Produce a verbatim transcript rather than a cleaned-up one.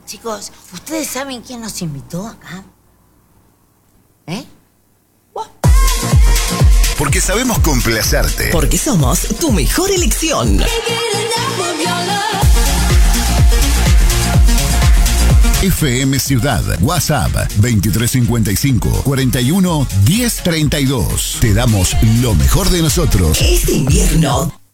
Chicos, ¿ustedes saben quién nos invitó acá? ¿Eh? What? Porque sabemos complacerte. Porque somos tu mejor elección. F M Ciudad, WhatsApp veintitrés cincuenta y cinco, cuarenta y uno, diez treinta y dos. Te damos lo mejor de nosotros. Este invierno